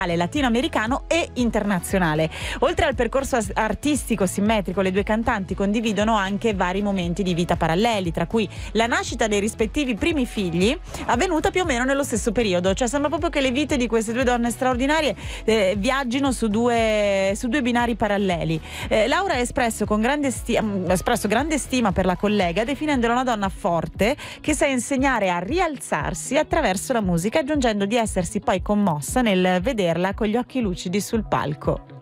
latinoamericano e internazionale. Oltre al percorso artistico simmetrico, le due cantanti condividono anche vari momenti di vita paralleli, tra cui la nascita dei rispettivi primi figli, avvenuta più o meno nello stesso periodo. Cioè sembra proprio che le vite di queste due donne straordinarie viaggino su due binari paralleli. Laura ha espresso grande stima per la collega, definendola una donna forte che sa insegnare a rialzarsi attraverso la musica, aggiungendo di essersi poi commossa nel vederla con gli occhi lucidi sul palco.